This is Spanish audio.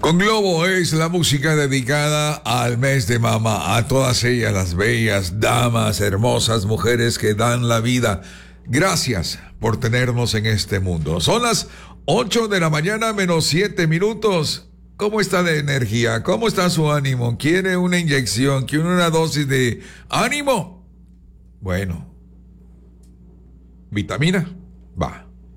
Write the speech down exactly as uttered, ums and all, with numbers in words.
Con Globo es la música dedicada al mes de mamá, a todas ellas, las bellas damas, hermosas mujeres que dan la vida. Gracias por tenernos en este mundo. Son las ocho de la mañana menos siete minutos. ¿Cómo está de energía? ¿Cómo está su ánimo? ¿Quiere una inyección? ¿Quiere una dosis de ánimo? Bueno, vitamina, va.